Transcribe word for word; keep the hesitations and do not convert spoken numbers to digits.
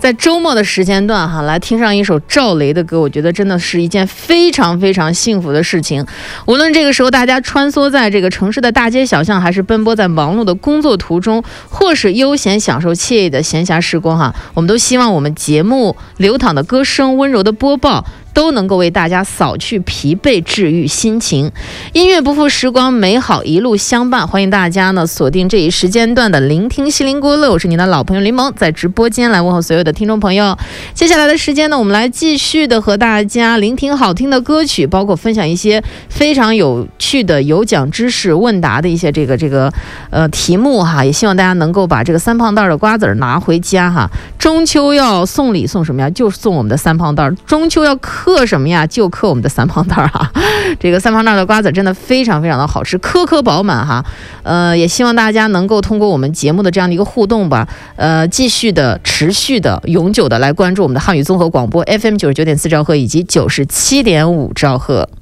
在周末的时间段哈，来听上一首赵雷的歌，我觉得真的是一件非常非常幸福的事情。无论这个时候大家穿梭在这个城市的大街小巷，还是奔波在忙碌的工作途中，或是悠闲享受惬意的闲暇时光哈，我们都希望我们节目流淌的歌声、温柔的播报都能够为大家扫去疲惫，治愈心情。音乐不负时光，美好一路相伴。欢迎大家呢锁定这一时间段的聆听西林郭乐，我是你的老朋友林萌，在直播间来问候所有的听众朋友。接下来的时间呢，我们来继续的和大家聆听好听的歌曲，包括分享一些非常有趣的有奖知识问答的一些这个这个呃题目哈，也希望大家能够把这个三胖袋的瓜子儿拿回家哈。中秋要送礼送什么呀？就送我们的三胖袋。中秋要嗑什么呀？就嗑我们的三胖袋哈。这个三胖袋的瓜子真的非常非常的好吃，颗颗饱满哈。呃，也希望大家能够通过我们节目的这样的一个互动吧，呃，继续的、持续的、永久的来关注我们的汉语综合广播 F M 九十九点四兆赫以及九十七点五兆赫。